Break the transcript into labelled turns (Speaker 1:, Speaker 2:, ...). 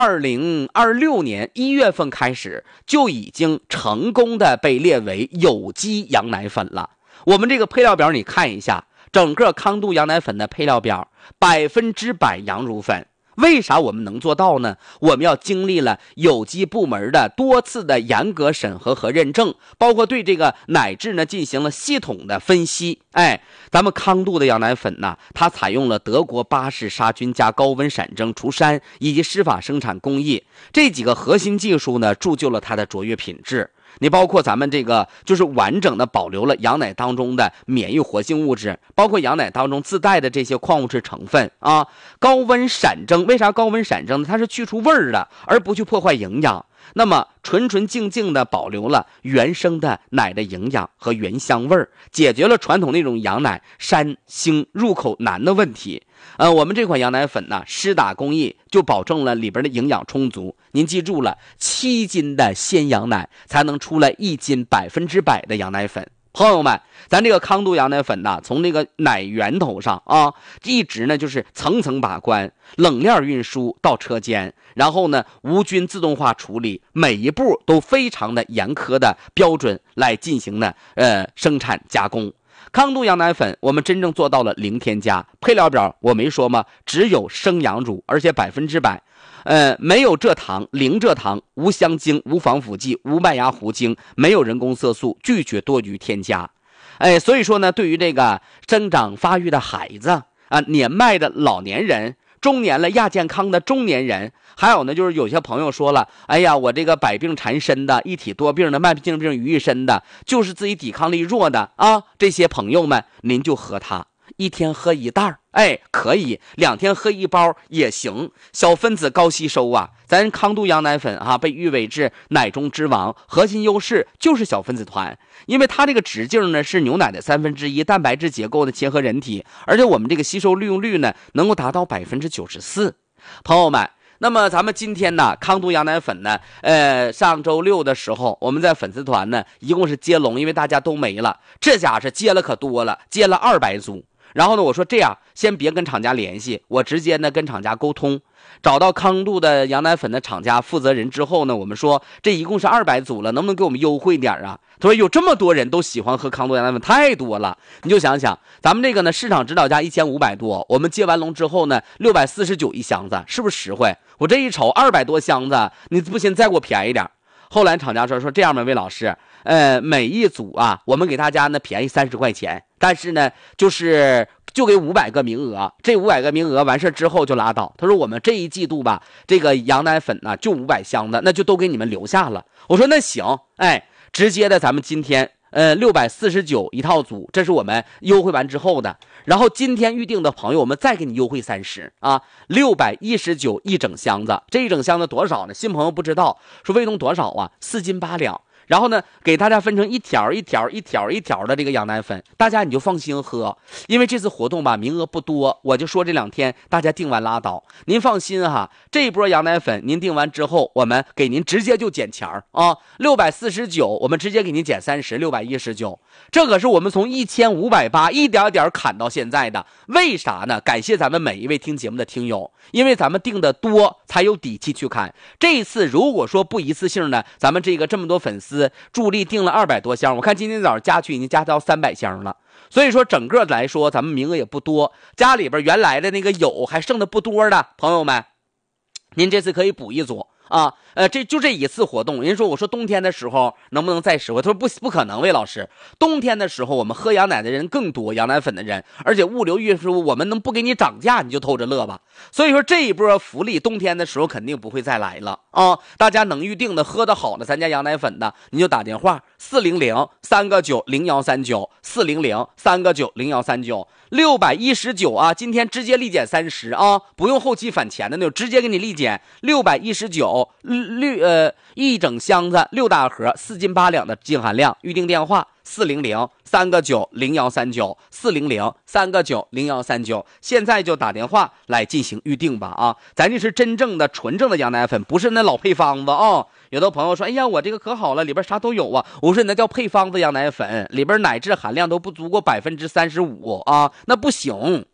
Speaker 1: 2026年1月份开始就已经成功的被列为有机羊奶粉了。我们这个配料表你看一下，整个康度羊奶粉的配料表100%羊乳粉。为啥我们能做到呢？我们要经历了有机部门的多次的严格审核和认证，包括对这个奶质呢进行了系统的分析。咱们康度的羊奶粉呢，它采用了德国巴氏杀菌加高温闪蒸除膻以及湿法生产工艺这几个核心技术呢，铸就了它的卓越品质。你包括咱们这个就是完整的保留了羊奶当中的免疫活性物质，包括羊奶当中自带的这些矿物质成分啊。高温闪蒸，为啥高温闪蒸呢？它是去除味儿的，而不去破坏营养。那么纯净净的保留了原生的奶的营养和原香味儿，解决了传统那种羊奶膻腥入口难的问题。我们这款羊奶粉呢，施打工艺就保证了里边的营养充足。您记住了，7斤的鲜羊奶才能出来1斤100%的羊奶粉。朋友们，咱这个康度羊奶粉呢，从这个奶源头上啊，一直呢就是层层把关，冷链运输到车间，然后呢无菌自动化处理，每一步都非常的严苛的标准来进行呢生产加工。康度羊奶粉我们真正做到了零添加，配料表我没说吗？只有生羊乳，而且100%没有蔗糖，零蔗糖，无香精，无防腐剂，无麦芽糊精，没有人工色素，拒绝多余添加。所以说呢，对于这个增长发育的孩子啊，年迈的老年人，中年了亚健康的中年人，还有呢就是有些朋友说了，哎呀，我这个百病缠身的，一体多病的，慢性病于一身的，就是自己抵抗力弱的啊，这些朋友们您就喝它，1天喝1袋可以，2天喝1包也行，小分子高吸收啊。咱康度羊奶粉被誉为是奶中之王，核心优势就是小分子团，因为它这个直径呢是牛奶的1/3，蛋白质结构呢结合人体，而且我们这个吸收利用率呢能够达到94%。朋友们，那么咱们今天呢，康度羊奶粉呢，上周6的时候，我们在粉丝团呢一共是接龙，因为大家都没了，这家是接了可多了，接了200组。然后呢，我说这样，先别跟厂家联系，我直接呢跟厂家沟通，找到康度的羊奶粉的厂家负责人之后呢，我们说这一共是200组了，能不能给我们优惠点啊？他说有这么多人都喜欢喝康度羊奶粉，太多了。你就想想，咱们这个呢市场指导价1500多，我们接完龙之后呢649一箱子，是不是实惠？我这一瞅200多箱子，你不行再给我便宜点。后来厂家说这样吧，魏老师，每一组啊，我们给大家呢便宜30块钱，但是呢就给500个名额，这500个名额完事之后就拉倒。他说我们这一季度吧，这个羊奶粉呢就500箱的，那就都给你们留下了。我说那行，直接的咱们今天649一套组，这是我们优惠完之后的。然后今天预定的朋友，我们再给你优惠30啊，619一整箱子。这一整箱子多少呢？新朋友不知道，说卫东多少啊？4斤8两。然后呢，给大家分成一条一条的这个羊奶粉，大家你就放心喝，因为这次活动吧名额不多，我就说这2天大家订完拉倒。您放心哈，这一波羊奶粉您订完之后，我们给您直接就减钱啊，649我们直接给您减30，619。这可是我们从1580一点点砍到现在的，为啥呢？感谢咱们每一位听节目的听友，因为咱们订的多才有底气去砍。这一次如果说不一次性呢，咱们这么多粉丝助力订了200多箱，我看今天早上加去已经加到300箱了。所以说整个来说咱们名额也不多，家里边原来的那个有还剩的不多的朋友们，您这次可以补一组啊。这一次活动，人说我说冬天的时候能不能再实惠？他说不可能，魏老师，冬天的时候我们喝羊奶的人更多，羊奶粉的人，而且物流运输我们能不给你涨价你就偷着乐吧。所以说这一波福利冬天的时候肯定不会再来了啊！大家能预定的喝的好的咱家羊奶粉的，你就打电话400-3个9-0139，400-3个9-0139，619啊，今天直接立减30啊，不用后期返钱的那种，直接给你立减619。一整箱子6大盒4斤8两的净含量，预定电话400-3个9-0139，400-3个9-0139，现在就打电话来进行预定吧啊！咱这是真正的纯正的羊奶粉，不是那老配方子啊。有的朋友说，哎呀，我这个可好了，里边啥都有啊。我说那叫配方子羊奶粉，里边奶质含量都不足过35%啊，那不行。